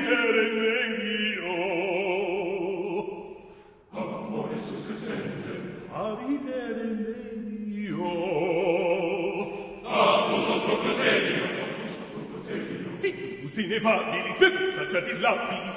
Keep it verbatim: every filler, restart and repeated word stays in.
vitere medio. Amore suscrescente. A vitere medio. Amo sotto criterio. Amo sotto criterio. Fitus ineffabilis, bebus acertis lapis,